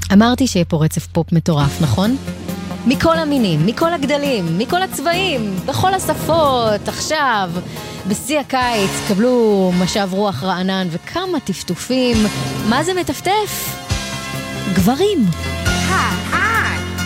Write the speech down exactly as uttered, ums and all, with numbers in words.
אמרתי שיהיה פה רצף פופ מטורף, נכון? מכל המינים, מכל הגדלים, מכל הצבעים, בכל השפות, עכשיו, בשיא הקיץ, קבלו משב רוח רענן וכמה טפטופים. מה זה מטפטף? גברים.